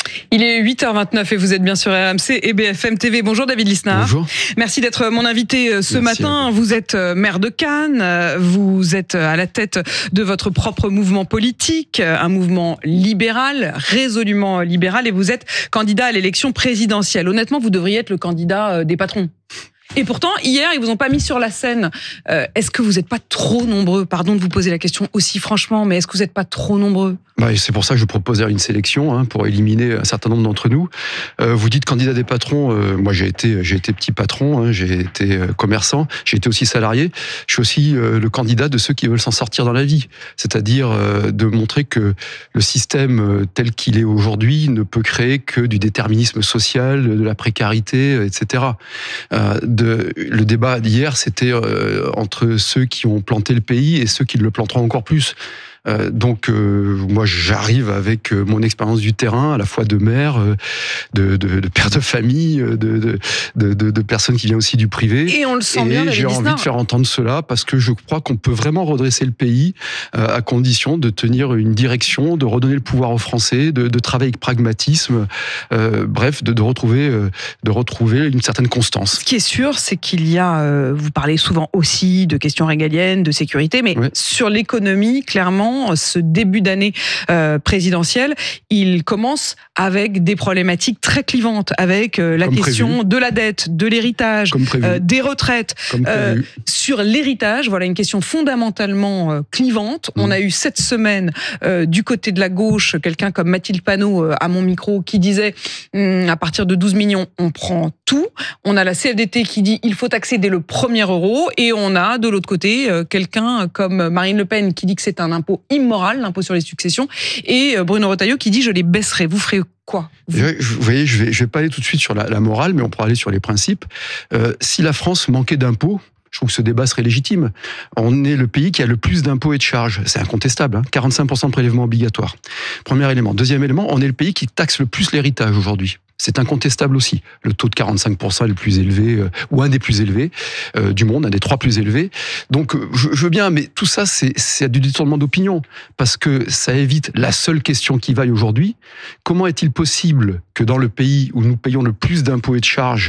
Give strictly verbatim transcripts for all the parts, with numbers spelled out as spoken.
Il est huit heures vingt-neuf et vous êtes bien sur R M C et B F M T V. Bonjour David Lisnard. Bonjour. Merci d'être mon invité ce Merci matin. Vous êtes maire de Cannes, vous êtes à la tête de votre propre mouvement politique, un mouvement libéral, résolument libéral, et vous êtes candidat à l'élection présidentielle. Honnêtement, vous devriez être le candidat des patrons. Et pourtant, hier, ils vous ont pas mis sur la scène. Euh, est-ce que vous n'êtes pas trop nombreux ? Pardon de vous poser la question aussi franchement, mais est-ce que vous n'êtes pas trop nombreux ? Bah, c'est pour ça que je proposais une sélection hein, pour éliminer un certain nombre d'entre nous. Euh, vous dites candidat des patrons. Euh, moi, j'ai été, j'ai été petit patron, hein, j'ai été commerçant, j'ai été aussi salarié. Je suis aussi euh, le candidat de ceux qui veulent s'en sortir dans la vie, c'est-à-dire euh, de montrer que le système tel qu'il est aujourd'hui ne peut créer que du déterminisme social, de la précarité, et cetera. Euh, de, le débat d'hier, c'était euh, entre ceux qui ont planté le pays et ceux qui le planteront encore plus. Euh, donc euh, moi j'arrive avec euh, mon expérience du terrain, à la fois de maire, euh, de, de, de père de famille, de, de, de, de, de personnes qui viennent aussi du privé. Et on le sent et bien, j'ai envie de faire entendre cela parce que je crois qu'on peut vraiment redresser le pays euh, à condition de tenir une direction, de redonner le pouvoir aux Français, de, de travailler avec pragmatisme, euh, bref, de, de retrouver, euh, de retrouver une certaine constance. Ce qui est sûr, c'est qu'il y a, euh, vous parlez souvent aussi de questions régaliennes, de sécurité, mais ouais. Sur l'économie, clairement, ce début d'année euh, présidentielle, il commence avec des problématiques très clivantes, avec euh, la Comme question prévu. de la dette, de l'héritage, euh, des retraites. Euh, sur l'héritage, voilà une question fondamentalement euh, clivante. Mmh. On a eu cette semaine euh, du côté de la gauche quelqu'un comme Mathilde Panot euh, à mon micro qui disait hum, à partir de douze millions, on prend tout. On a la C F D T qui dit il faut taxer dès le premier euro, et on a de l'autre côté euh, quelqu'un comme Marine Le Pen qui dit que c'est un impôt immoral, l'impôt sur les successions, et Bruno Retailleau qui dit je les baisserai. Vous ferez quoi ? Vous, vous voyez, je vais, je vais pas aller tout de suite sur la, la morale, mais on pourra aller sur les principes. Euh, si la France manquait d'impôts, je trouve que ce débat serait légitime. On est le pays qui a le plus d'impôts et de charges. C'est incontestable, hein, quarante-cinq pour cent de prélèvements obligatoires. Premier élément. Deuxième élément, on est le pays qui taxe le plus l'héritage aujourd'hui. C'est incontestable aussi. Le taux de quarante-cinq pour cent est le plus élevé, euh, ou un des plus élevés euh, du monde, un des trois plus élevés. Donc, euh, je, je veux bien, mais tout ça, c'est, c'est du détournement d'opinion, parce que ça évite la seule question qui vaille aujourd'hui. Comment est-il possible que dans le pays où nous payons le plus d'impôts et de charges,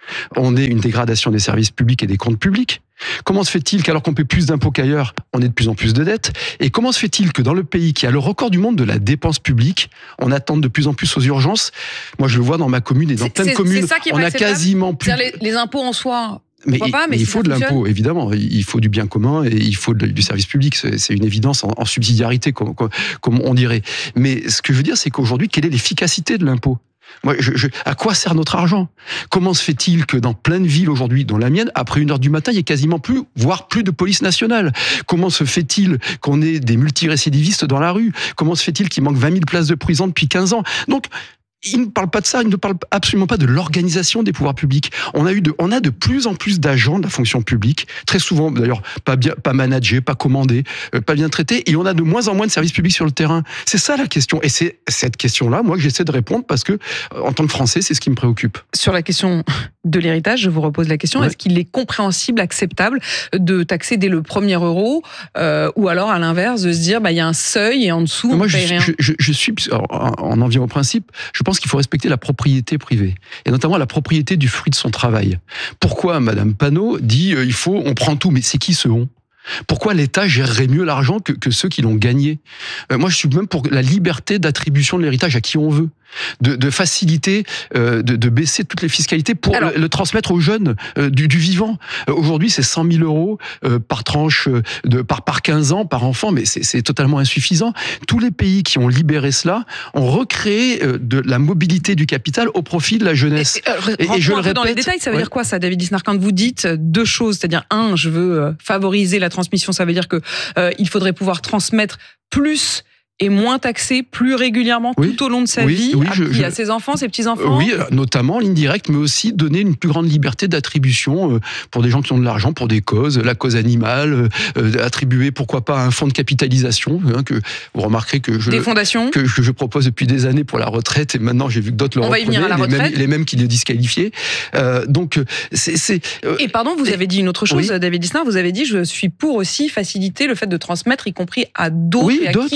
on ait une dégradation des services publics et des comptes publics ? Comment se fait-il qu'alors qu'on paie plus d'impôts qu'ailleurs, on ait de plus en plus de dettes ? Et comment se fait-il que dans le pays qui a le record du monde de la dépense publique, on attende de plus en plus aux urgences ? Moi, je le vois dans ma commune et dans plein de communes, on a quasiment plus... Les, les impôts en soi... Mais, pas, mais il si faut de l'impôt, évidemment. Il faut du bien commun et il faut de, du service public. C'est, c'est une évidence en, en subsidiarité, comme, comme on dirait. Mais ce que je veux dire, c'est qu'aujourd'hui, quelle est l'efficacité de l'impôt ? Moi, je, je, à quoi sert notre argent ? Comment se fait-il que dans plein de villes aujourd'hui, dont la mienne, après une heure du matin, il y ait quasiment plus, voire plus de police nationale ? Comment se fait-il qu'on ait des multirécidivistes dans la rue ? Comment se fait-il qu'il manque vingt mille places de prison depuis quinze ans ? Donc, il ne parle pas de ça, il ne parle absolument pas de l'organisation des pouvoirs publics. On a eu de, on a de plus en plus d'agents de la fonction publique, très souvent d'ailleurs pas bien, pas managés, pas commandés, euh, pas bien traités, et on a de moins en moins de services publics sur le terrain. C'est ça la question, et c'est cette question-là, moi, que j'essaie de répondre parce que, en tant que Français, c'est ce qui me préoccupe. Sur la question de l'héritage, je vous repose la question, ouais. Est-ce qu'il est compréhensible, acceptable de taxer dès le premier euro, euh, ou alors à l'inverse de se dire, bah il y a un seuil et en dessous on moi, ne paye je, rien. Je, je, je suis, alors, on en vient au principe. Je pense qu'il faut respecter la propriété privée, et notamment la propriété du fruit de son travail. Pourquoi Madame Panot dit euh, il faut, on prend tout, mais c'est qui ce on ? Pourquoi l'État gérerait mieux l'argent que, que ceux qui l'ont gagné ? euh, Moi, je suis même pour la liberté d'attribution de l'héritage à qui on veut. De, de faciliter, euh, de, de baisser toutes les fiscalités pour Alors, le, le transmettre aux jeunes euh, du, du vivant. Euh, aujourd'hui, c'est cent mille euros euh, par tranche, de, par, par quinze ans, par enfant, mais c'est, c'est totalement insuffisant. Tous les pays qui ont libéré cela ont recréé euh, de la mobilité du capital au profit de la jeunesse. Et, euh, et, et je le répète, dans les détails, ça veut ouais. dire quoi ça, David Lisnard ? Quand vous dites deux choses, c'est-à-dire un, je veux favoriser la transmission, ça veut dire que euh, il faudrait pouvoir transmettre plus et moins taxé plus régulièrement oui, tout au long de sa oui, vie oui, à, je, qui, je, à ses enfants, ses petits-enfants. Oui, notamment l'indirect, mais aussi donner une plus grande liberté d'attribution pour des gens qui ont de l'argent, pour des causes, la cause animale, euh, attribuer pourquoi pas un fonds de capitalisation, hein, que vous remarquerez que je, des fondations. Que, que je propose depuis des années pour la retraite, et maintenant j'ai vu que d'autres le reprenaient, les mêmes, les mêmes qui le disqualifiaient. Euh, donc, c'est... c'est euh, et pardon, vous et, avez dit une autre chose, oui. David Lisnard, vous avez dit, je suis pour aussi faciliter le fait de transmettre, y compris à d'autres oui, et à d'autres. qui on veut.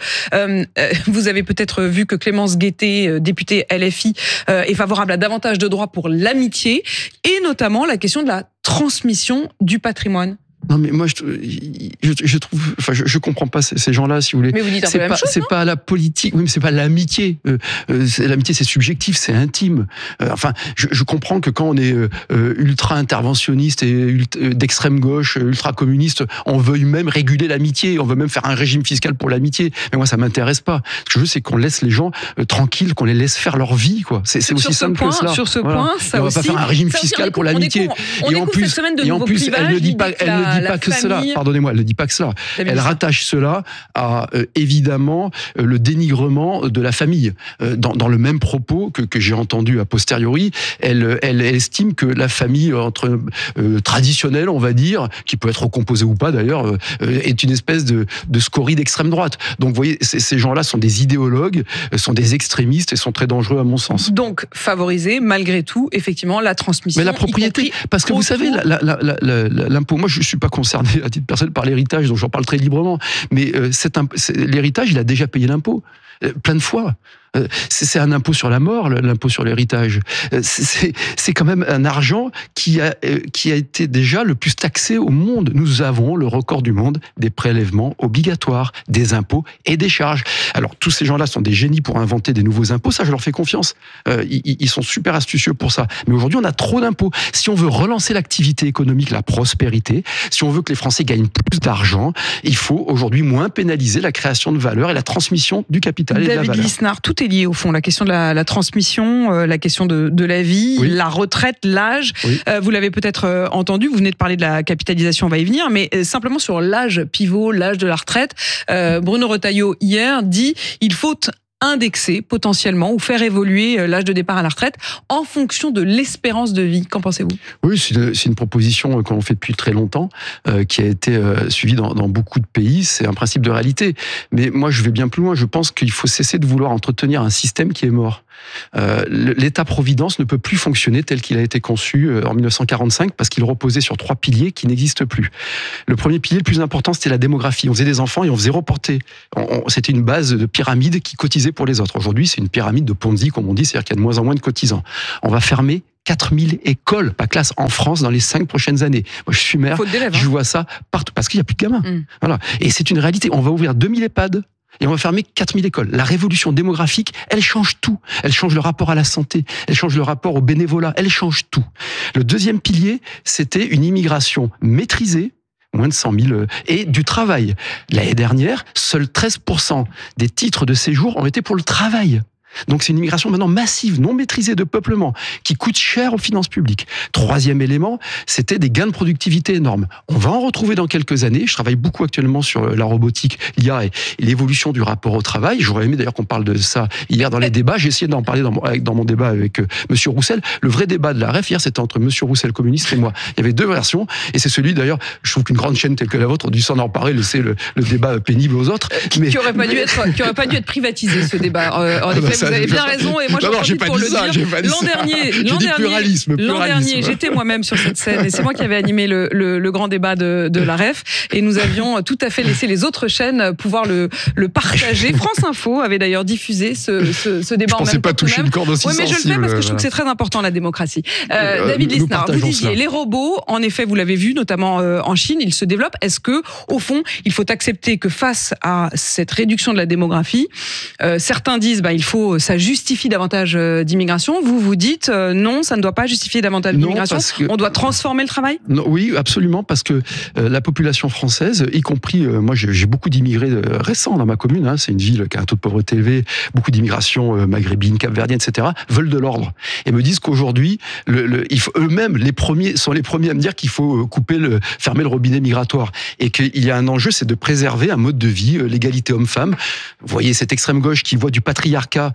Euh, vous avez peut-être vu que Clémence Guettet, députée L F I, euh, est favorable à davantage de droits pour l'amitié et notamment la question de la transmission du patrimoine. Non mais moi je, je, je trouve, enfin je, je comprends pas ces, ces gens-là si vous voulez. Mais vous dites un peu c'est la même pas, chose, c'est pas la politique, oui mais c'est pas l'amitié. Euh, euh, c'est, l'amitié c'est subjectif, c'est intime. Euh, enfin je, je comprends que quand on est euh, ultra interventionniste et ultra, d'extrême gauche, ultra communiste, on veuille même réguler l'amitié, on veut même faire un régime fiscal pour l'amitié. Mais moi ça m'intéresse pas. Ce que je veux c'est qu'on laisse les gens euh, tranquilles, qu'on les laisse faire leur vie quoi. C'est, c'est aussi simple point, que cela. Sur ce voilà. point, ça et on aussi. va pas faire un régime fiscal pour l'amitié. On et en plus, cette semaine de et en plus, elle ne dit pas, elle la, ne dit pas que cela. Pardonnez-moi, elle ne dit pas que cela. Elle rattache cela à euh, évidemment euh, le dénigrement de la famille. Euh, dans, dans le même propos que, que j'ai entendu a posteriori, elle, elle, elle estime que la famille entre euh, traditionnelle, on va dire, qui peut être recomposée ou pas d'ailleurs, euh, est une espèce de, de scorie d'extrême droite. Donc vous voyez, ces, ces gens-là sont des idéologues, sont des extrémistes et sont très dangereux à mon sens. Donc favoriser malgré tout effectivement la transmission. Mais la propriété, parce que vous savez, la, la, la, la, l'impôt, moi je ne suis pas concerné à titre personnel par l'héritage, donc j'en parle très librement, mais euh, c'est un, c'est, l'héritage, il a déjà payé l'impôt, euh, plein de fois. C'est, c'est un impôt sur la mort, l'impôt sur l'héritage. C'est, c'est, c'est quand même un argent qui a, qui a été déjà le plus taxé au monde. Nous avons le record du monde des prélèvements obligatoires, des impôts et des charges. Alors, tous ces gens-là sont des génies pour inventer des nouveaux impôts, ça, je leur fais confiance. Euh, ils, ils sont super astucieux pour ça. Mais aujourd'hui, on a trop d'impôts. Si on veut relancer l'activité économique, la prospérité, si on veut que les Français gagnent plus d'argent, il faut aujourd'hui moins pénaliser la création de valeur et la transmission du capital et David de la valeur. Lisnard, tout est lié au fond, la question de la, la transmission, euh, la question de, de la vie, oui. La retraite, l'âge. Oui. Euh, vous l'avez peut-être euh, entendu, vous venez de parler de la capitalisation, on va y venir, mais euh, simplement sur l'âge pivot, l'âge de la retraite, euh, Bruno Retailleau hier dit il faut indexer potentiellement ou faire évoluer l'âge de départ à la retraite en fonction de l'espérance de vie. Qu'en pensez-vous ? Oui, c'est une, c'est une proposition qu'on fait depuis très longtemps, euh, qui a été euh, suivie dans, dans beaucoup de pays. C'est un principe de réalité. Mais moi, je vais bien plus loin. Je pense qu'il faut cesser de vouloir entretenir un système qui est mort. Euh, L'État-providence ne peut plus fonctionner tel qu'il a été conçu en dix-neuf cent quarante-cinq parce qu'il reposait sur trois piliers qui n'existent plus. Le premier pilier, le plus important, c'était la démographie. On faisait des enfants et on faisait reporter. On, on, c'était une base de pyramide qui cotisait pour les autres. Aujourd'hui, c'est une pyramide de Ponzi, comme on dit, c'est-à-dire qu'il y a de moins en moins de cotisants. On va fermer quatre mille écoles, pas classes, en France dans les cinq prochaines années. Moi, je suis maire, d'élèves, hein. Je vois ça partout, parce qu'il n'y a plus de gamins. Mm. Voilà. Et c'est une réalité. On va ouvrir deux mille EHPAD. Et on va fermer quatre mille écoles. La révolution démographique, elle change tout. Elle change le rapport à la santé, elle change le rapport au bénévolat, elle change tout. Le deuxième pilier, c'était une immigration maîtrisée, moins de cent mille, et du travail. L'année dernière, seuls treize pour cent des titres de séjour ont été pour le travail. Donc c'est une immigration maintenant massive, non maîtrisée de peuplement, qui coûte cher aux finances publiques. Troisième élément, c'était des gains de productivité énormes. On va en retrouver dans quelques années. Je travaille beaucoup actuellement sur la robotique, l'I A et l'évolution du rapport au travail. J'aurais aimé d'ailleurs qu'on parle de ça hier dans les débats. J'ai essayé d'en parler dans mon, dans mon débat avec euh, Monsieur Roussel. Le vrai débat de la R E F hier, c'était entre Monsieur Roussel communiste et moi. Il y avait deux versions, et c'est celui d'ailleurs, je trouve qu'une grande chaîne telle que la vôtre a dû s'en emparer, laisser le, le débat pénible aux autres. Mais... Qui aurait pas dû être, qui aurait pas dû être privatisé ce débat. Euh, en effet, vous avez bien raison, et moi je profite pour le ça, dire. L'an dernier, l'an dernier, pluralisme, l'an pluralisme. dernier, j'étais moi-même sur cette scène, et c'est moi qui avais animé le, le, le grand débat de, de la R E F, et nous avions tout à fait laissé les autres chaînes pouvoir le, le partager. France Info avait d'ailleurs diffusé ce, ce, ce débat. Je en pensais même pas toucher une corde aussi ouais, mais sensible. je le fais parce que je trouve que c'est très important, la démocratie. Euh, euh, David Lisnard, vous disiez, cela. Les robots, en effet, vous l'avez vu, notamment euh, en Chine, ils se développent. Est-ce que, au fond, il faut accepter que face à cette réduction de la démographie, euh, certains disent, bah, il faut, ça justifie davantage euh, d'immigration. Vous vous dites, euh, non, ça ne doit pas justifier davantage d'immigration. Que... On doit transformer le travail. Non, oui, absolument, parce que euh, la population française, y compris, euh, moi, j'ai, j'ai beaucoup d'immigrés euh, récents dans ma commune. Hein, c'est une ville qui a un taux de pauvreté élevé, beaucoup d'immigration euh, maghrébine, capverdienne, et cetera, veulent de l'ordre et me disent qu'aujourd'hui, le, le, il faut, eux-mêmes, les premiers sont les premiers à me dire qu'il faut couper le, fermer le robinet migratoire et qu'il y a un enjeu, c'est de préserver un mode de vie, euh, l'égalité homme-femme. Vous voyez cette extrême gauche qui voit du patriarcat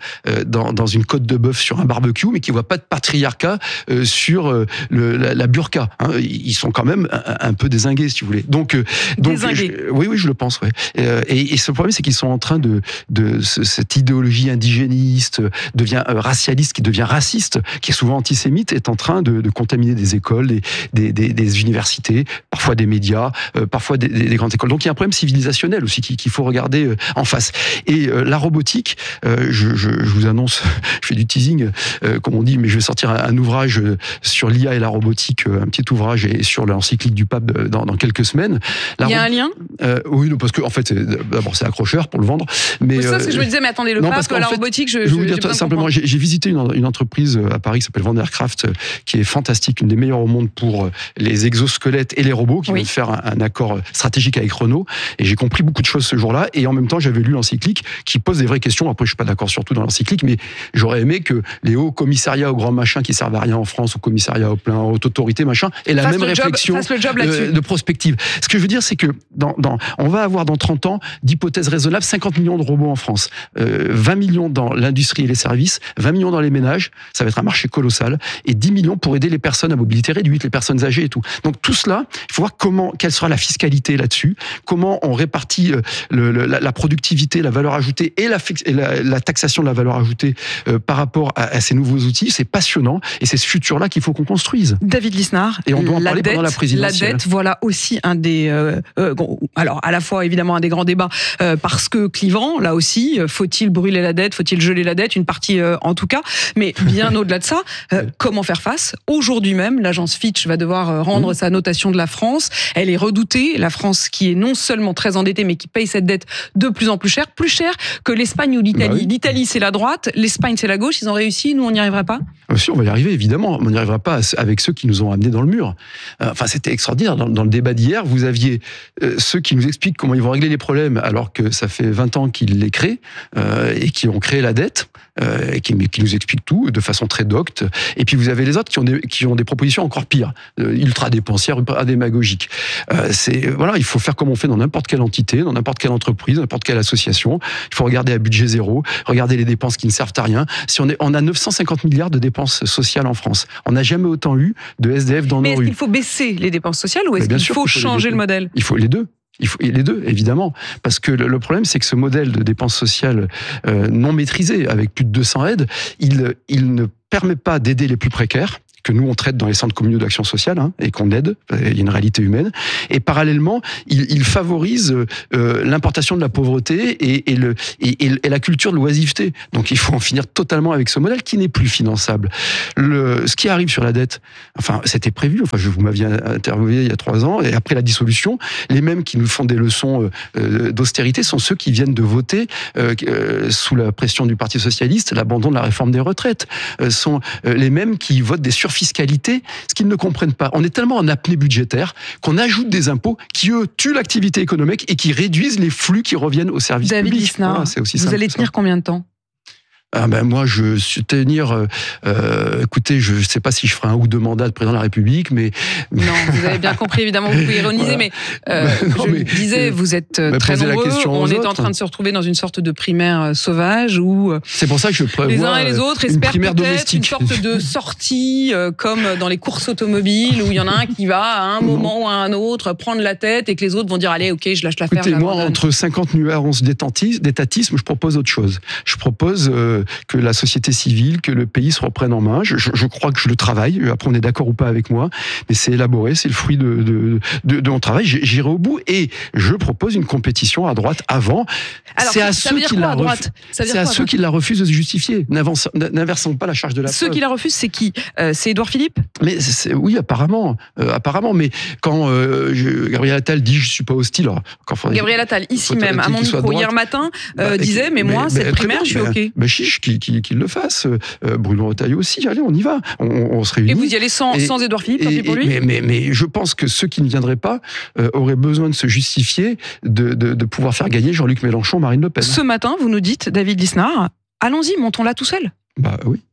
euh, dans, dans une côte de bœuf sur un barbecue, mais qui voient pas de patriarcat euh, sur euh, le, la, la burqa. Hein. Ils sont quand même un, un peu dézingués, si vous voulez. Donc, euh, donc je, oui, oui, je le pense. Ouais. Et, et, et ce problème, c'est qu'ils sont en train de, de ce, cette idéologie indigéniste, devient euh, racialiste, qui devient raciste, qui est souvent antisémite, est en train de, de contaminer des écoles, des, des, des, des universités, parfois des médias, euh, parfois des, des, des grandes écoles. Donc il y a un problème civilisationnel aussi qu'il faut regarder euh, en face. Et euh, la robotique, euh, je, je, je vous annonce, je fais du teasing, euh, comme on dit, mais je vais sortir un, un ouvrage sur l'I A et la robotique, un petit ouvrage et sur l'encyclique du pape dans, dans quelques semaines. La il y a un lien euh, Oui, parce que en fait, d'abord c'est accrocheur pour le vendre, mais c'est ça, c'est que je me disais, mais attendez, le non, pape, la fait, robotique, je, je vais vous dire tout, simplement, j'ai visité une, une entreprise à Paris qui s'appelle Vandercraft, qui est fantastique, une des meilleures au monde pour les exosquelettes et les robots, qui oui. vient de faire un, un accord stratégique avec Renault. Et j'ai compris beaucoup de choses ce jour-là. Et en même temps, j'avais lu l'encyclique qui pose des vraies questions. Après, je suis pas d'accord sur tout dans l'encyclique, mais j'aurais aimé que les hauts commissariats aux grands machins qui servent à rien en France, aux commissariats au plein, aux hautes autorités, machin, aient la fasse même réflexion job, job de, de prospective. Ce que je veux dire, c'est que dans, dans, on va avoir dans trente ans, d'hypothèses raisonnables, cinquante millions de robots en France, euh, vingt millions dans l'industrie et les services, vingt millions dans les ménages. Ça va être un marché colossal, et dix millions pour aider les personnes à mobilité réduite, les personnes âgées et tout. Donc tout cela, il faut voir comment, quelle sera la fiscalité là-dessus, comment on répartit le, le, la, la productivité, la valeur ajoutée et la, et la, la taxation de la valeur ajoutée euh, par rapport à, à ces nouveaux outils. C'est passionnant, et c'est ce futur-là qu'il faut qu'on construise. David Lisnard, et on doit en parler dette, pendant la présidentielle. La dette, voilà aussi un des, euh, euh, alors à la fois évidemment un des grands débats, euh, parce que clivant, là aussi, faut-il brûler la dette, faut-il geler la dette, une partie euh, en tout cas, mais bien au-delà de ça, euh, comment faire face? Aujourd'hui même, l'agence Fitch va devoir rendre mmh. sa notation de la France. Elle est redoutée, la France qui est non seulement très endettée, mais qui paye cette dette de plus en plus cher, plus cher que l'Espagne ou l'Italie. Bah oui. L'Italie, c'est la droite, l'Espagne, c'est la gauche. Ils ont réussi, nous, on n'y arrivera pas? Euh, si, on va y arriver, évidemment. On n'y arrivera pas avec ceux qui nous ont amenés dans le mur. Enfin, c'était extraordinaire. Dans, dans le débat d'hier, vous aviez euh, ceux qui nous expliquent comment ils vont régler les problèmes, alors que ça fait vingt ans qu'ils les créent euh, et qui ont créé la dette. Euh, et qui, qui nous explique tout de façon très docte. Et puis vous avez les autres qui ont des, qui ont des propositions encore pires, euh, ultra dépensières, ultra démagogiques. Euh, c'est voilà, il faut faire comme on fait dans n'importe quelle entité, dans n'importe quelle entreprise, n'importe quelle association. Il faut regarder à budget zéro, regarder les dépenses qui ne servent à rien. Si on est, on a neuf cent cinquante milliards de dépenses sociales en France. On n'a jamais autant eu de S D F dans Mais nos rues. Mais est-ce qu'il faut baisser les dépenses sociales ou est-ce qu'il faut, faut changer le modèle? Il faut les deux. Il faut les deux, évidemment, parce que le problème, c'est que ce modèle de dépenses sociales euh, non maîtrisé, avec plus de deux cents aides, il, il ne permet pas d'aider les plus précaires, que nous on traite dans les centres communaux d'action sociale, hein, et qu'on aide, il y a une réalité humaine, et parallèlement il, il favorise euh, l'importation de la pauvreté et, et, le, et, et la culture de l'oisiveté. Donc il faut en finir totalement avec ce modèle qui n'est plus finançable. Le, ce qui arrive sur la dette, enfin c'était prévu, enfin je vous m'aviez interviewé il y a trois ans, et après la dissolution, les mêmes qui nous font des leçons euh, d'austérité sont ceux qui viennent de voter euh, euh, sous la pression du Parti socialiste l'abandon de la réforme des retraites, euh, sont euh, les mêmes qui votent des sur fiscalité, ce qu'ils ne comprennent pas. On est tellement en apnée budgétaire qu'on ajoute des impôts qui, eux, tuent l'activité économique et qui réduisent les flux qui reviennent au service David public. Lisnard, voilà, c'est aussi vous allez tenir ça. Combien de temps? Ah ben moi, je suis tenir. Euh, euh, écoutez, je ne sais pas si je ferai un ou deux mandats de président de la République, mais non, vous avez bien compris. Évidemment, vous pouvez ironiser, voilà. mais, euh, non, je mais disais, vous êtes très nombreux. On est autres. en train de se retrouver dans une sorte de primaire sauvage où c'est pour ça que je prévois les uns et les autres espèrent peut-être une sorte de sortie, euh, comme dans les courses automobiles, où il y en a un qui va à un moment ou à un autre prendre la tête et que les autres vont dire allez, ok, je lâche l'affaire. Écoutez, moi, entre cinquante nuances d'étatisme, je propose autre chose. Je propose euh, que la société civile, que le pays se reprenne en main. Je, je, je crois que je le travaille. Après, on est d'accord ou pas avec moi, mais c'est élaboré, c'est le fruit de, de, de, de mon travail. J'irai au bout et je propose une compétition à droite avant. C'est à ceux qui la refusent. C'est à ceux qui la refusent de se justifier. N'inversons pas la charge de la Ceux preuve. qui la refusent, c'est qui? euh, C'est Édouard Philippe? Mais c'est, oui, apparemment, euh, apparemment. Mais quand euh, je, Gabriel Attal dit je suis pas hostile, alors, quand Gabriel Attal ici même à mon micro hier matin euh, bah, disait mais, mais moi mais, cette mais, primaire je suis bah, ok. Bah, chiche qu'il qui, qui le fasse. Euh, Bruno Retailleau aussi. Allez, on y va. On, on se réunit. Et vous y allez sans, et, sans Édouard Philippe, tant pis pour lui. Mais, mais, mais je pense que ceux qui ne viendraient pas euh, auraient besoin de se justifier, de, de, de pouvoir faire gagner Jean-Luc Mélenchon, Marine Le Pen. Ce matin, vous nous dites, David Lisnard, allons-y, montons-la tout seul. Bah oui.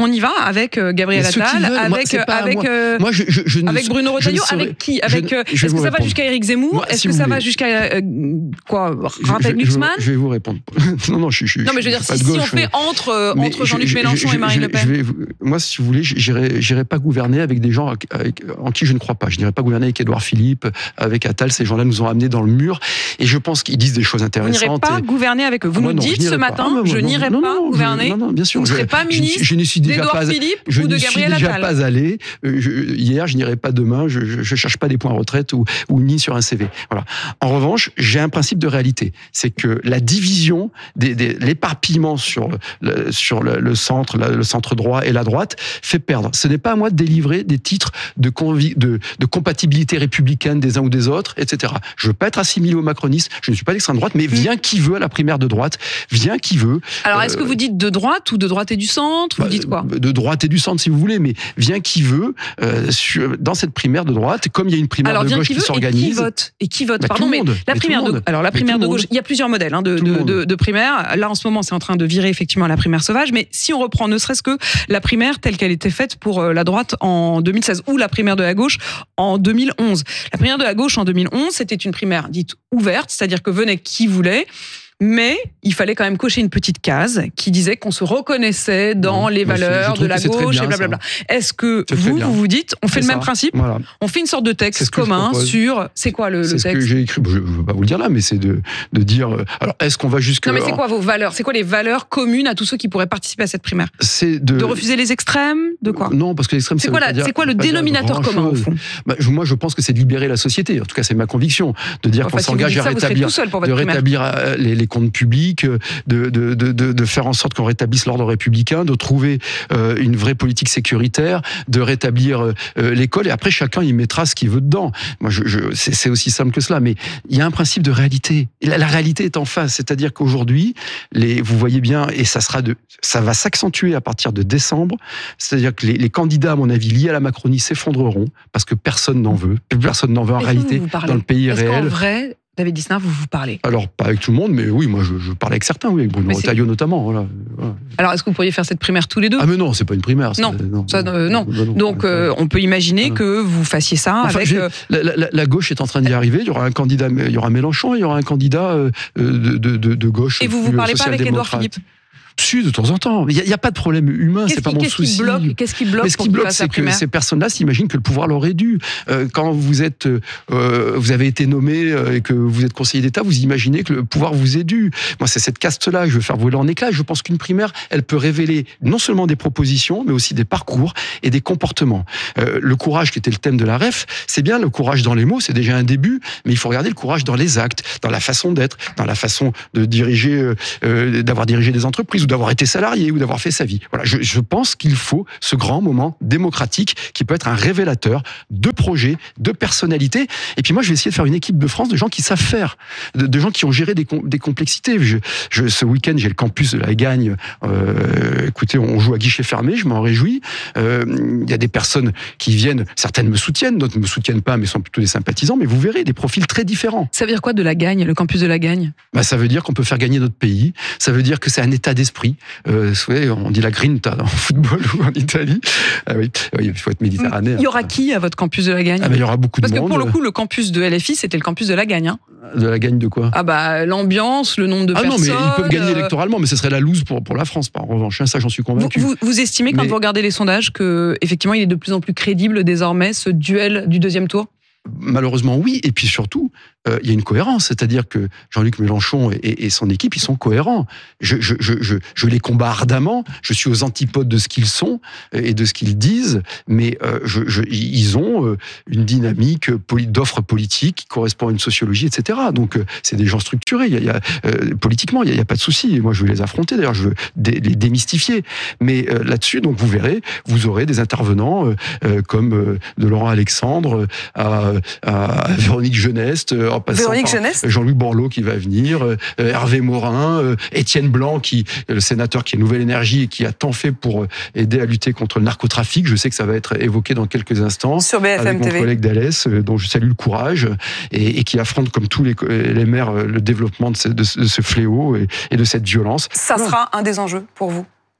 on y va avec euh, Gabriel Attal, veulent, avec, moi, avec, euh, moi, je, je, je avec Bruno Retailleau, avec qui avec, je, je Est-ce que ça répondre. va jusqu'à Éric Zemmour moi, Est-ce si que ça voulez. va jusqu'à euh, quoi Raphaël Glucksmann? Je vais vous répondre. non, non, je, je, non, mais je veux dire, si, si on fait entre, euh, entre Jean-Luc je, Mélenchon je, et Marine je, Le Pen. Je vais, moi, si vous voulez, j'irai, j'irai pas gouverner avec des gens avec, en qui je ne crois pas. Je n'irai pas gouverner avec Édouard Philippe, avec Attal. Ces gens-là nous ont amenés dans le mur. Et je pense qu'ils disent des choses intéressantes. Vous n'irez pas et... gouverner avec eux. Vous ah, nous non, dites ce matin, ah, je n'irai pas non, gouverner. Non, non, bien sûr. Vous ne serez pas ministre d'Édouard Philippe ou de Gabriel Attal. Je n'y suis déjà pas allé. Hier, je n'irai pas demain. Je ne cherche pas des points retraite ou, ou ni sur un C V. Voilà. En revanche, j'ai un principe de réalité. C'est que la division, des, des, l'éparpillement sur, le, sur le, le centre, le, le centre droit et la droite fait perdre. Ce n'est pas à moi de délivrer des titres de, convi- de, de compatibilité républicaine des uns ou des autres, et cetera. Je ne veux pas être assimilé aux macronistes. Je ne suis pas d'extrême droite, mais vient qui veut à la primaire de droite, vient qui veut. Alors, est-ce euh, que vous dites de droite ou de droite et du centre? Vous bah, dites quoi? De droite et du centre, si vous voulez, mais vient qui veut euh, sur, dans cette primaire de droite, comme il y a une primaire Alors, de gauche qui, qui s'organise. Et qui vote Et qui vote bah, Pardon, mais la primaire de alors la primaire de gauche, il y a plusieurs modèles hein, de, de, de, de primaire. Là, en ce moment, c'est en train de virer effectivement à la primaire sauvage. Mais si on reprend, ne serait-ce que la primaire telle qu'elle était faite pour la droite en deux mille seize ou la primaire de la gauche en deux mille onze. La primaire de la gauche en deux mille onze, c'était une primaire dite ouverte, c'est-à-dire que venait qui voulait. Mais il fallait quand même cocher une petite case qui disait qu'on se reconnaissait dans oui, les valeurs de la gauche bien, et blablabla. Est-ce que c'est vous, vous vous dites, on fait c'est le ça. même principe voilà. On fait une sorte de texte commun sur... C'est quoi le, c'est le ce texte que j'ai écrit, je ne veux pas vous le dire là, mais c'est de, de dire... Alors, est-ce qu'on va jusque... Non, mais c'est quoi vos valeurs? C'est quoi les valeurs communes à tous ceux qui pourraient participer à cette primaire? C'est de... De refuser les extrêmes? De quoi? Non, parce que l'extrême, c'est quoi, la, dire, c'est quoi le dénominateur commun, au fond? bah, Moi, je pense que c'est de libérer la société. En tout cas, c'est ma conviction. De dire enfin, qu'on si s'engage à rétablir, de rétablir les, les comptes publics, De, de, de, de faire en sorte qu'on rétablisse l'ordre républicain, de trouver euh, une vraie politique sécuritaire, de rétablir euh, l'école, et après chacun y mettra ce qu'il veut dedans. Moi, je, je, c'est, c'est aussi simple que cela, mais il y a un principe de réalité. Et la, la réalité est en face, c'est-à-dire qu'aujourd'hui, les, vous voyez bien, et ça sera de, ça va s'accentuer à partir de décembre, c'est-à-dire que les, les candidats, à mon avis, liés à la Macronie s'effondreront, parce que personne n'en veut, personne n'en veut en Est-ce réalité dans le pays Est-ce réel. Qu'en vrai, David Lisnard, vous vous parlez? Alors, pas avec tout le monde, mais oui, moi, je, je parle avec certains, oui, avec Bruno Retailleau notamment. Voilà, voilà. Alors, est-ce que vous pourriez faire cette primaire tous les deux? Ah, mais non, c'est pas une primaire. Non, non, ça, euh, non. non, non Donc, euh, on peut imaginer ah, que vous fassiez ça enfin, avec... Euh... La, la, la gauche est en train d'y arriver. Il y aura un candidat, il y aura Mélenchon, il y aura un candidat euh, de, de, de, de gauche. Et vous vous parlez pas avec Édouard Philippe? Si, de temps en temps. Il n'y a, a pas de problème humain, qu'est-ce c'est qui, pas mon souci. Qui bloque, qu'est-ce qui bloque Mais ce qui bloque, c'est que ces personnes-là s'imaginent que le pouvoir leur est dû. Euh, quand vous êtes, euh, vous avez été nommé euh, et que vous êtes conseiller d'État, vous imaginez que le pouvoir vous est dû. Moi, c'est cette caste-là que je veux faire voler en éclats. Je pense qu'une primaire, elle peut révéler non seulement des propositions, mais aussi des parcours et des comportements. Euh, le courage, qui était le thème de la R E F, c'est bien le courage dans les mots, c'est déjà un début, mais il faut regarder le courage dans les actes, dans la façon d'être, dans la façon de diriger, euh, d'avoir dirigé des entreprises ou d'avoir été salarié ou d'avoir fait sa vie. Voilà, je, je pense qu'il faut ce grand moment démocratique qui peut être un révélateur de projets, de personnalités. Et puis moi, je vais essayer de faire une équipe de France de gens qui savent faire, de, de gens qui ont géré des, des complexités. Je, je, ce week-end, j'ai le campus de la Gagne. Euh, écoutez, on joue à guichet fermé, je m'en réjouis. Il euh, y a des personnes qui viennent, certaines me soutiennent, d'autres ne me soutiennent pas, mais sont plutôt des sympathisants. Mais vous verrez, des profils très différents. Ça veut dire quoi de la Gagne, le campus de la Gagne? Bah, ça veut dire qu'on peut faire gagner notre pays. Ça veut dire que c'est un état d'esprit. Euh, on dit la grinta en football ou en Italie. Ah oui, oui, il faut être méditerranéen. Il y aura qui à votre campus de la Gagne? Ah ben, il y aura beaucoup de Parce monde. Parce que pour le coup, le campus de L F I, c'était le campus de la Gagne. Hein. De la Gagne de quoi? Ah bah l'ambiance, le nombre de ah personnes. Ah non, mais ils peuvent gagner électoralement, mais ce serait la loose pour, pour la France, par revanche. Ça, j'en suis convaincu. Vous, vous, vous estimez, quand mais... vous regardez les sondages, qu'effectivement, il est de plus en plus crédible désormais, ce duel du deuxième tour? Malheureusement, oui. Et puis surtout, il euh, y a une cohérence. C'est-à-dire que Jean-Luc Mélenchon et, et son équipe, ils sont cohérents. Je, je, je, je, je les combats ardemment. Je suis aux antipodes de ce qu'ils sont et de ce qu'ils disent. Mais euh, je, je, ils ont euh, une dynamique d'offres politiques qui correspond à une sociologie, et cetera. Donc, euh, c'est des gens structurés. Il y a, il y a, euh, politiquement, il n'y a, a pas de souci. Moi, je veux les affronter. D'ailleurs, je veux dé, les démystifier. Mais euh, là-dessus, donc, vous verrez, vous aurez des intervenants euh, euh, comme euh, de Laurent Alexandre à, à, à Véronique Geneste, en passant Véronique par Geneste. Jean-Luc Borloo qui va venir, euh, Hervé Morin, euh, Étienne Blanc, qui, le sénateur qui est Nouvelle Énergie et qui a tant fait pour aider à lutter contre le narcotrafic. Je sais que ça va être évoqué dans quelques instants. Sur B F M avec T V. Mon collègue Dallès, euh, dont je salue le courage, et, et qui affronte comme tous les, les maires le développement de ce, de ce fléau et, et de cette violence. Ça voilà. sera un des enjeux pour vous?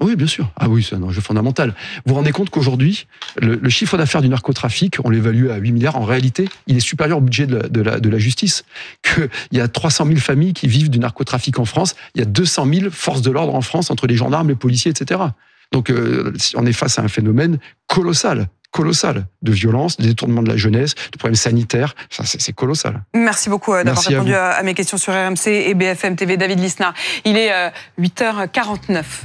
Oui, bien sûr. Ah oui, c'est un enjeu fondamental. Vous vous rendez compte qu'aujourd'hui, le, le chiffre d'affaires du narcotrafic, on l'évalue à huit milliards. En réalité, il est supérieur au budget de la, de la, de la justice. Qu'il y a trois cent mille familles qui vivent du narcotrafic en France. Il y a deux cent mille forces de l'ordre en France, entre les gendarmes, les policiers, et cetera. Donc, euh, on est face à un phénomène colossal. colossal de violence, de détournement de la jeunesse, de problèmes sanitaires. Ça, c'est, c'est colossal. Merci beaucoup d'avoir Merci répondu à, à mes questions sur R M C et B F M T V. David Lisnard, il est euh, huit heures quarante-neuf.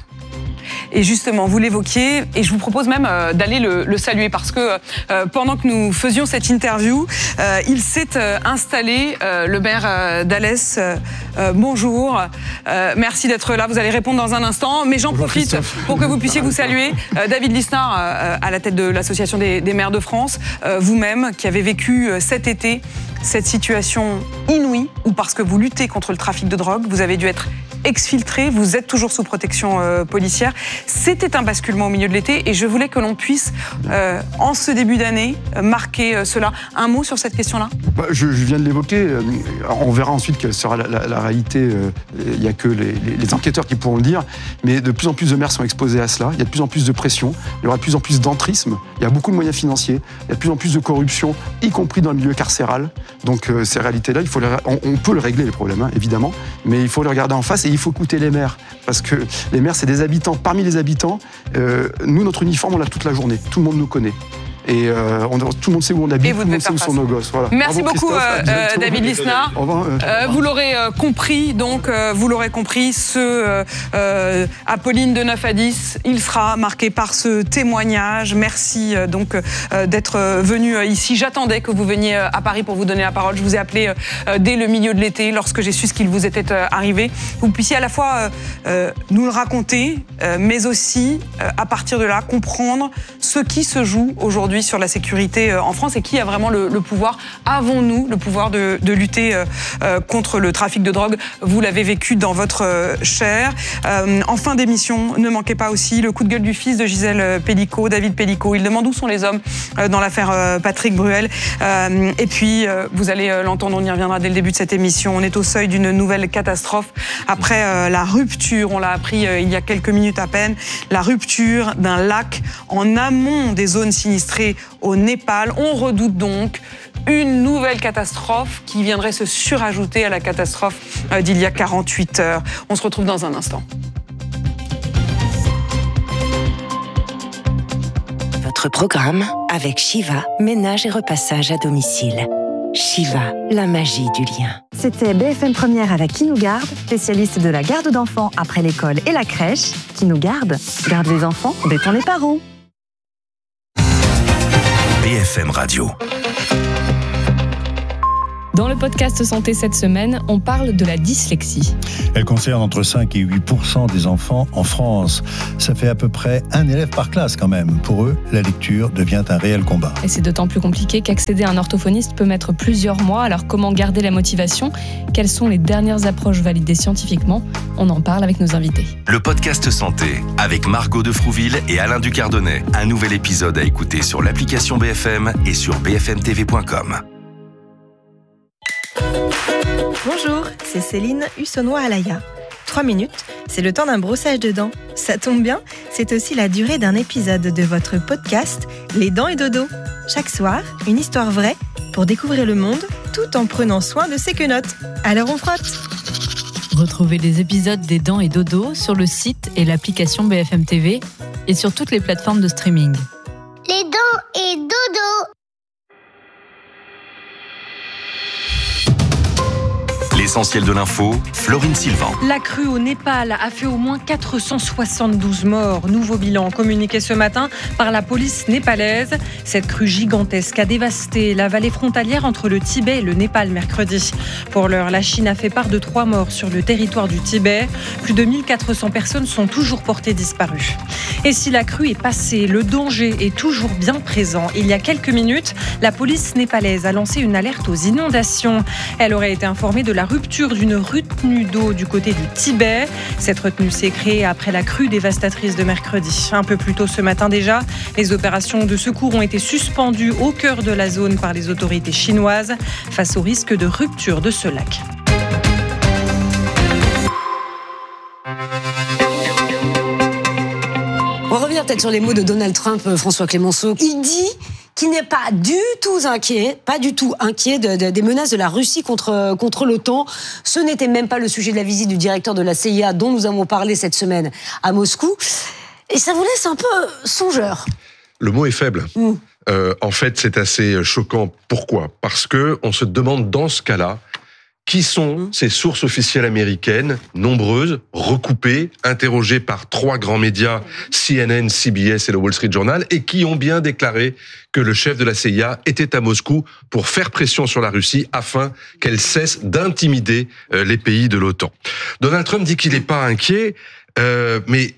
Et justement, vous l'évoquiez, et je vous propose même euh, d'aller le, le saluer, parce que euh, pendant que nous faisions cette interview, euh, il s'est euh, installé, euh, le maire euh, d'Alès. Euh, euh, bonjour, euh, merci d'être là, vous allez répondre dans un instant, mais j'en bonjour profite Christophe. Pour que vous puissiez vous saluer. Euh, David Lisnard, euh, à la tête de l'Association des, des maires de France, euh, vous-même, qui avez vécu euh, cet été cette situation inouïe, où parce que vous luttez contre le trafic de drogue, vous avez dû être exfiltré, vous êtes toujours sous protection euh, policière. C'était un basculement au milieu de l'été, et je voulais que l'on puisse, euh, en ce début d'année, euh, marquer euh, cela. Un mot sur cette question-là ? bah, je, je viens de l'évoquer. On verra ensuite quelle sera la, la, la réalité. Il n'y a que les, les, les enquêteurs qui pourront le dire. Mais de plus en plus de maires sont exposés à cela. Il y a de plus en plus de pression. Il y aura de plus en plus d'entrisme. Il y a beaucoup de moyens financiers. Il y a de plus en plus de corruption, y compris dans le milieu carcéral. Donc euh, ces réalités-là, il faut les, on, on peut le régler, les problèmes, hein, évidemment. Mais il faut les regarder en face, et il faut écouter les maires. Parce que les maires, c'est des habitants. Parmi les habitants, euh, nous, notre uniforme, on l'a toute la journée. Tout le monde nous connaît. Et euh, on, tout le monde sait où on habite, tout le monde sait où sont nos gosses. Voilà. Merci Bravo, beaucoup, euh, David Lisnard. Euh, euh, vous l'aurez euh, compris, donc euh, vous l'aurez compris, ce euh, euh, Apolline de neuf à dix, il sera marqué par ce témoignage. Merci euh, donc euh, d'être venu euh, ici. J'attendais que vous veniez euh, à Paris pour vous donner la parole. Je vous ai appelé euh, dès le milieu de l'été, lorsque j'ai su ce qu'il vous était euh, arrivé. Vous puissiez à la fois euh, euh, nous le raconter, euh, mais aussi, euh, à partir de là, comprendre ce qui se joue aujourd'hui sur la sécurité en France, et qui a vraiment le, le pouvoir. Avons-nous le pouvoir de, de lutter euh, contre le trafic de drogue ? Vous l'avez vécu dans votre euh, chair. Euh, en fin d'émission, ne manquez pas aussi le coup de gueule du fils de Gisèle Pelicot, David Pelicot. Il demande où sont les hommes euh, dans l'affaire euh, Patrick Bruel. Euh, et puis, euh, vous allez euh, l'entendre, on y reviendra dès le début de cette émission. On est au seuil d'une nouvelle catastrophe après euh, la rupture, on l'a appris euh, il y a quelques minutes à peine, la rupture d'un lac en amont des zones sinistrées au Népal. On redoute donc une nouvelle catastrophe qui viendrait se surajouter à la catastrophe d'il y a quarante-huit heures. On se retrouve dans un instant. Votre programme avec Shiva, ménage et repassage à domicile. Shiva, la magie du lien. C'était B F M Première avec Qui nous garde, spécialiste de la garde d'enfants après l'école et la crèche. Qui nous garde, garde les enfants, détend les parents. B F M Radio. Dans le podcast Santé cette semaine, on parle de la dyslexie. Elle concerne entre cinq et huit pour cent des enfants en France. Ça fait à peu près un élève par classe quand même. Pour eux, la lecture devient un réel combat. Et c'est d'autant plus compliqué qu'accéder à un orthophoniste peut mettre plusieurs mois. Alors comment garder la motivation ? Quelles sont les dernières approches validées scientifiquement ? On en parle avec nos invités. Le podcast Santé avec Margot de Frouville et Alain Ducardonnet. Un nouvel épisode à écouter sur l'application B F M et sur b f m t v point com. Bonjour, c'est Céline Hussonnois-Alaya. Trois minutes, c'est le temps d'un brossage de dents. Ça tombe bien, c'est aussi la durée d'un épisode de votre podcast Les Dents et Dodo. Chaque soir, une histoire vraie pour découvrir le monde tout en prenant soin de ses quenottes. Alors on frotte. Retrouvez les épisodes des Dents et Dodo sur le site et l'application B F M T V et sur toutes les plateformes de streaming. Les Dents et Dodo. L'essentiel de l'info, Florine Sylvain. La crue au Népal a fait au moins quatre cent soixante-douze morts. Nouveau bilan communiqué ce matin par la police népalaise. Cette crue gigantesque a dévasté la vallée frontalière entre le Tibet et le Népal mercredi. Pour l'heure, la Chine a fait part de trois morts sur le territoire du Tibet. Plus de mille quatre cents personnes sont toujours portées disparues. Et si la crue est passée, le danger est toujours bien présent. Il y a quelques minutes, la police népalaise a lancé une alerte aux inondations. Elle aurait été informée de la rupture d'une retenue d'eau du côté du Tibet. Cette retenue s'est créée après la crue dévastatrice de mercredi. Un peu plus tôt ce matin déjà, les opérations de secours ont été suspendues au cœur de la zone par les autorités chinoises face au risque de rupture de ce lac. On revient peut-être sur les mots de Donald Trump, François Clémenceau. Il dit qu'il n'est pas du tout inquiet, pas du tout inquiet de, de, des menaces de la Russie contre, contre l'OTAN. Ce n'était même pas le sujet de la visite du directeur de la C I A dont nous avons parlé cette semaine à Moscou. Et ça vous laisse un peu songeur. Le mot est faible. Mmh. Euh, en fait, c'est assez choquant. Pourquoi ? Parce que on se demande dans ce cas-là, qui sont ces sources officielles américaines, nombreuses, recoupées, interrogées par trois grands médias, C N N, C B S et le Wall Street Journal, et qui ont bien déclaré que le chef de la C I A était à Moscou pour faire pression sur la Russie afin qu'elle cesse d'intimider les pays de l'OTAN. Donald Trump dit qu'il n'est pas inquiet, euh, mais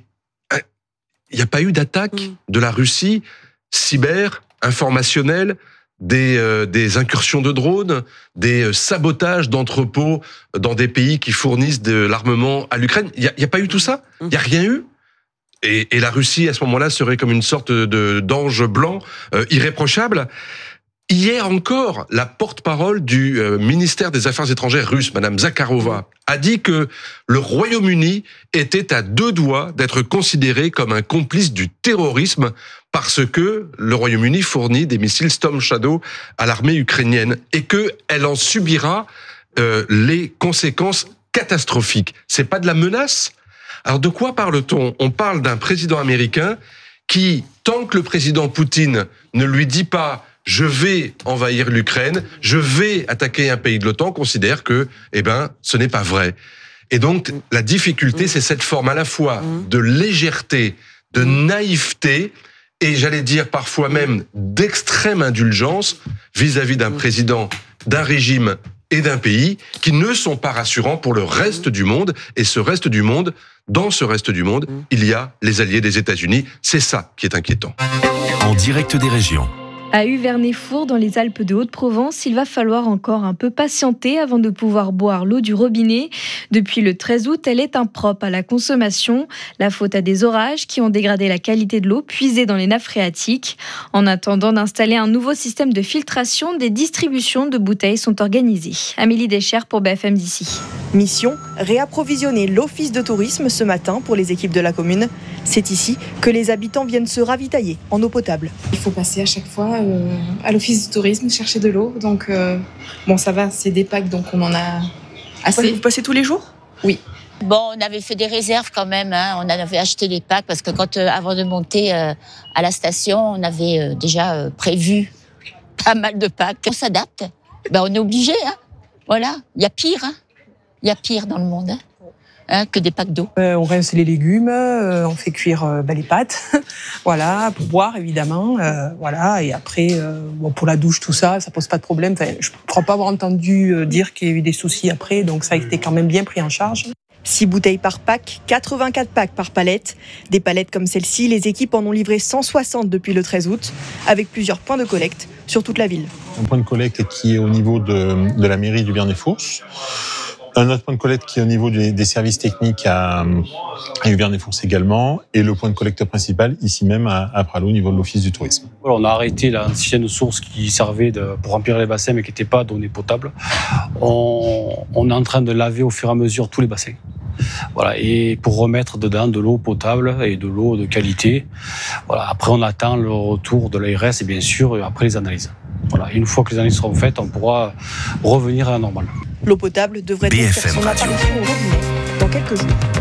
il n'y a pas eu d'attaque de la Russie cyber, informationnelle, Des, euh, des incursions de drones, des euh, sabotages d'entrepôts dans des pays qui fournissent de l'armement à l'Ukraine. Il n'y a, y a pas eu tout ça ? Il n'y a rien eu ? Et, et la Russie, à ce moment-là, serait comme une sorte de, d'ange blanc euh, irréprochable. Hier encore, la porte-parole du euh, ministère des Affaires étrangères russe, Madame Zakharova, a dit que le Royaume-Uni était à deux doigts d'être considéré comme un complice du terrorisme parce que le Royaume-Uni fournit des missiles Storm Shadow à l'armée ukrainienne et qu'elle en subira euh, les conséquences catastrophiques. C'est pas de la menace ? Alors de quoi parle-t-on ? On parle d'un président américain qui, tant que le président Poutine ne lui dit pas « je vais envahir l'Ukraine, je vais attaquer un pays de l'OTAN », considère que, eh ben, ce n'est pas vrai. Et donc, la difficulté, c'est cette forme à la fois de légèreté, de naïveté, et j'allais dire parfois même d'extrême indulgence vis-à-vis d'un président, d'un régime et d'un pays qui ne sont pas rassurants pour le reste du monde. Et ce reste du monde, dans ce reste du monde, il y a les alliés des États-Unis. C'est ça qui est inquiétant. En direct des régions. À Uvernay-Four, dans les Alpes de Haute-Provence, il va falloir encore un peu patienter avant de pouvoir boire l'eau du robinet. Depuis le treize août, elle est impropre à la consommation. La faute à des orages qui ont dégradé la qualité de l'eau puisée dans les nappes phréatiques. En attendant d'installer un nouveau système de filtration, des distributions de bouteilles sont organisées. Amélie Deschères pour B F M d'ici. Mission, réapprovisionner l'office de tourisme ce matin pour les équipes de la commune. C'est ici que les habitants viennent se ravitailler en eau potable. Il faut passer à chaque fois euh, à l'office de tourisme chercher de l'eau. Donc euh, bon, ça va, c'est des packs, donc on en a assez. Vous passez tous les jours ? Oui. Bon, on avait fait des réserves quand même, hein. On avait acheté les packs parce que quand, euh, avant de monter euh, à la station, on avait euh, déjà euh, prévu pas mal de packs. On s'adapte, ben, on est obligé, hein. Voilà, il y a pire, hein. Il y a pire dans le monde, hein. Hein, que des packs d'eau. Euh, on rince les légumes, euh, on fait cuire euh, bah, les pâtes, voilà, pour boire évidemment, euh, voilà, et après, euh, bon, pour la douche, tout ça, ça pose pas de problème. Enfin, je ne crois pas avoir entendu euh, dire qu'il y a eu des soucis après, donc ça a été quand même bien pris en charge. six bouteilles par pack, quatre-vingt-quatre packs par palette. Des palettes comme celle-ci, les équipes en ont livré cent soixante depuis le treize août, avec plusieurs points de collecte sur toute la ville. Un point de collecte qui est au niveau de, de la mairie du Uvernay-Fours. Un autre point de collecte qui est au niveau des, des services techniques à, à Uvernay-Fours également, et le point de collecte principal ici même à, à Pralot au niveau de l'office du tourisme. Voilà, on a arrêté l'ancienne source qui servait de, pour remplir les bassins mais qui n'était pas donnée potable. On, on est en train de laver au fur et à mesure tous les bassins. Voilà, et pour remettre dedans de l'eau potable et de l'eau de qualité. Voilà, après on attend le retour de l'A R S et bien sûr après les analyses. Voilà, une fois que les analyses seront faites, on pourra revenir à la normale. L'eau potable devrait donc faire son apparition au robinet dans quelques jours.